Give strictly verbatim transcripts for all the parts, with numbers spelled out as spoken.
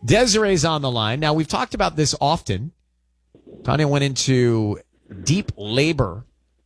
Desiree's on the line. Now, we've talked about this often. Tanya went into deep labor,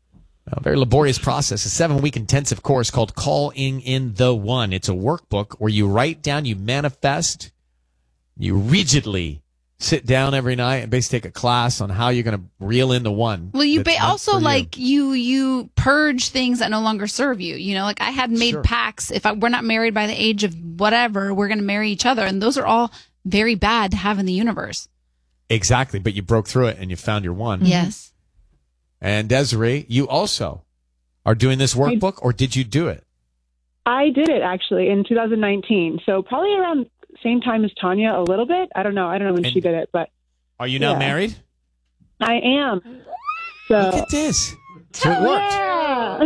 a very laborious process, a seven-week intensive course called Calling in the One. It's a workbook where you write down, you manifest, you rigidly sit down every night and basically take a class on how you're going to reel in the one. Well, you ba- also you. like you you purge things that no longer serve you. You know, like I had made Sure. pacts. If I, we're not married by the age of whatever, we're going to marry each other, and those are all very bad to have in the universe. Exactly, but you broke through it and you found your one. Yes. And Desiree, you also are doing this workbook, or did you do it? I did it actually in two thousand nineteen. So probably around same time as Tanya a little bit. I don't know. I don't know when And she did it, but are you now yeah. married? I am. So Look at this. So it worked. yeah.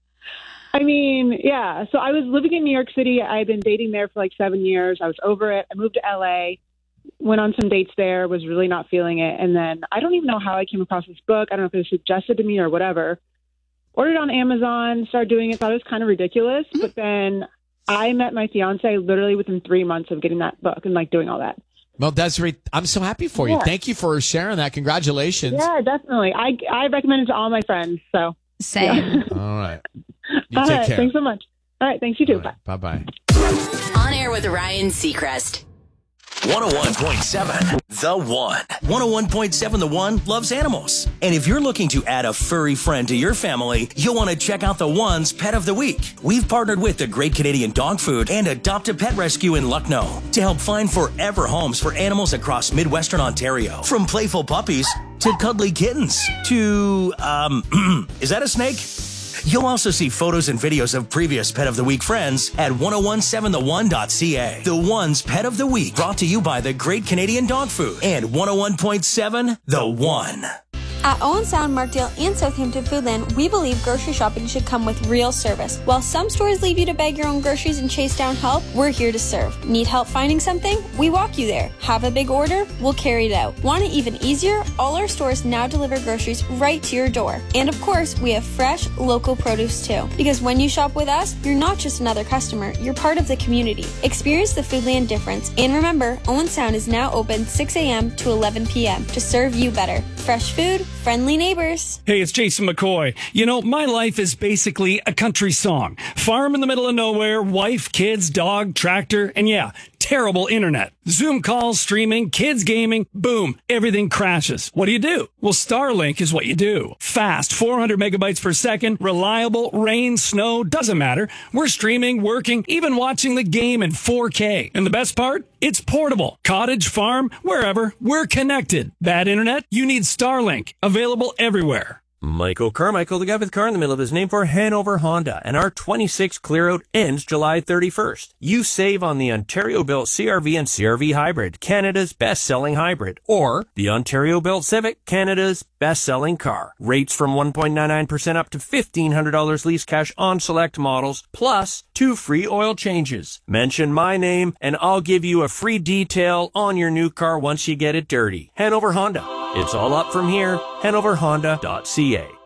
I mean, yeah. So I was living in New York City. I had been dating there for like seven years. I was over it. I moved to L A, went on some dates there, was really not feeling it. And then I don't even know how I came across this book. I don't know if it was suggested to me or whatever. Ordered on Amazon, started doing it, thought it was kind of ridiculous. Mm-hmm. But then I met my fiance literally within three months of getting that book and like doing all that. Well, Desiree, I'm so happy for you. Yeah. Thank you for sharing that. Congratulations. Yeah, definitely. I, I recommend it to all my friends. So Same. All right. You all take right. care. Thanks so much. All right. Thanks, you too. All right. Bye. Bye-bye. On Air with Ryan Seacrest. one oh one point seven The One. one oh one point seven The One loves animals. And if you're looking to add a furry friend to your family, you'll want to check out The One's Pet of the Week. We've partnered with the Great Canadian Dog Food and Adopt a Pet Rescue in Lucknow to help find forever homes for animals across Midwestern Ontario. From playful puppies to cuddly kittens to, um, is that a snake? You'll also see photos and videos of previous Pet of the Week friends at ten seventeen the one dot c a. The One's Pet of the Week, brought to you by the Great Canadian Dog Food and one oh one point seven The One. At Owen Sound, Markdale, and Southampton Foodland, we believe grocery shopping should come with real service. While some stores leave you to bag your own groceries and chase down help, we're here to serve. Need help finding something? We walk you there. Have a big order? We'll carry it out. Want it even easier? All our stores now deliver groceries right to your door. And of course, we have fresh, local produce too. Because when you shop with us, you're not just another customer, you're part of the community. Experience the Foodland difference. And remember, Owen Sound is now open six a.m. to eleven p.m. to serve you better. Fresh food, friendly neighbors. Hey, it's Jason McCoy. You know, my life is basically a country song. Farm in the middle of nowhere, wife, kids, dog, tractor, and yeah, terrible internet. Zoom calls, streaming, kids gaming, boom, everything crashes. What do you do? Well, Starlink is what you do. Fast, four hundred megabytes per second, reliable, rain, snow, doesn't matter. We're streaming, working, even watching the game in four K. And the best part? It's portable. Cottage, farm, wherever, we're connected. Bad internet? You need Starlink. Available everywhere. Michael Carmichael, the guy with the car in the middle of his name, for Hanover Honda, and our twenty-six clear out ends July thirty-first. You save on the Ontario-built C R V and C R V Hybrid, Canada's best-selling hybrid, or the Ontario-built Civic, Canada's best-selling car. Rates from one point nine nine percent up to fifteen hundred dollars lease cash on select models, plus two free oil changes. Mention my name, and I'll give you a free detail on your new car once you get it dirty. Hanover Honda. It's all up from here. Hanover Honda dot c a.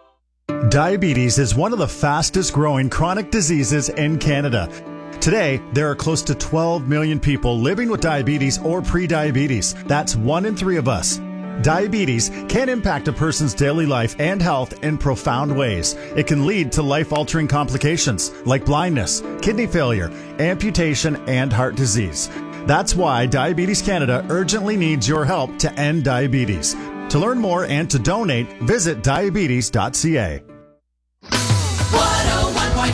Diabetes is one of the fastest growing chronic diseases in Canada. Today, there are close to twelve million people living with diabetes or prediabetes. That's one in three of us. Diabetes can impact a person's daily life and health in profound ways. It can lead to life-altering complications like blindness, kidney failure, amputation, and heart disease. That's why Diabetes Canada urgently needs your help to end diabetes. To learn more and to donate, visit diabetes dot c a. one oh one point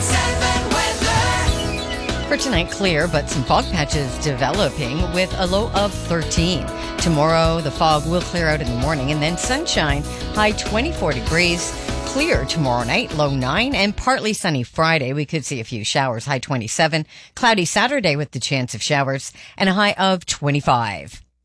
seven weather. For tonight, clear, but some fog patches developing with a low of thirteen. Tomorrow, the fog will clear out in the morning and then sunshine, high twenty-four degrees. Clear tomorrow night, low nine, and partly sunny Friday. We could see a few showers, high twenty-seven. Cloudy Saturday with the chance of showers and a high of twenty-five.